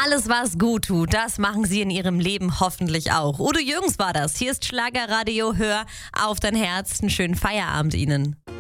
Alles, was gut tut, das machen sie in ihrem Leben hoffentlich auch. Udo Jürgens war das. Hier ist Schlagerradio. Hör auf dein Herz. Einen schönen Feierabend Ihnen.